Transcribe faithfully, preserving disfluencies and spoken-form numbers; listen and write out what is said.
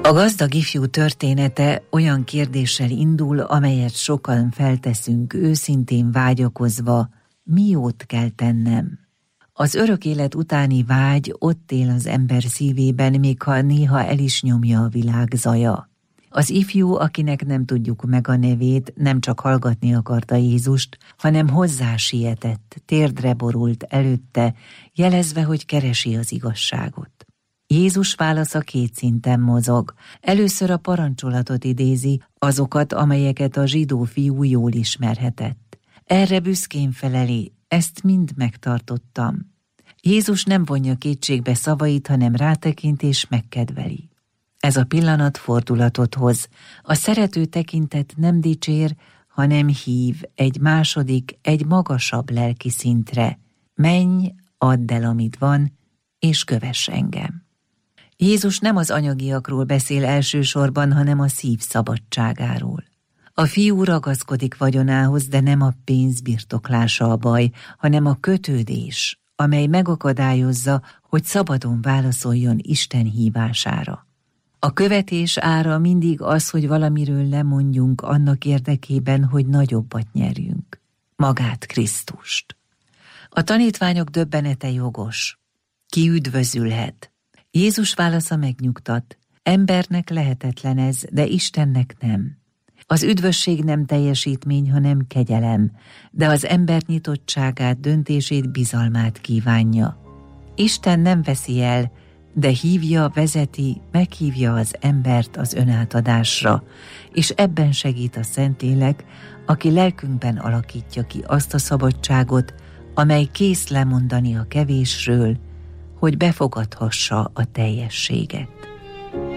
A gazdag ifjú története olyan kérdéssel indul, amelyet sokan felteszünk őszintén vágyakozva: mi jót kell tennem? Az örök élet utáni vágy ott él az ember szívében, még ha néha el is nyomja a világ zaja. Az ifjú, akinek nem tudjuk meg a nevét, nem csak hallgatni akarta Jézust, hanem hozzá sietett, térdre borult előtte, jelezve, hogy keresi az igazságot. Jézus válasza két szinten mozog. Először a parancsolatot idézi, azokat, amelyeket a zsidó fiú jól ismerhetett. Erre büszkén feleli: ezt mind megtartottam. Jézus nem vonja kétségbe szavait, hanem rátekint és megkedveli. Ez a pillanat fordulatot hoz. A szerető tekintet nem dicsér, hanem hív egy második, egy magasabb lelki szintre. Menj, add el, amit van, és kövess engem. Jézus nem az anyagiakról beszél elsősorban, hanem a szív szabadságáról. A fiú ragaszkodik vagyonához, de nem a pénz birtoklása a baj, hanem a kötődés, amely megakadályozza, hogy szabadon válaszoljon Isten hívására. A követés ára mindig az, hogy valamiről lemondjunk annak érdekében, hogy nagyobbat nyerjünk. Magát, Krisztust. A tanítványok döbbenete jogos. Ki üdvözülhet? Jézus válasza megnyugtat: embernek lehetetlen ez, de Istennek nem. Az üdvösség nem teljesítmény, hanem kegyelem, de az ember nyitottságát, döntését, bizalmát kívánja. Isten nem veszi el, de hívja, vezeti, meghívja az embert az önátadásra, és ebben segít a Szentlélek, aki lelkünkben alakítja ki azt a szabadságot, amely kész lemondani a kevésről, hogy befogadhassa a teljességet.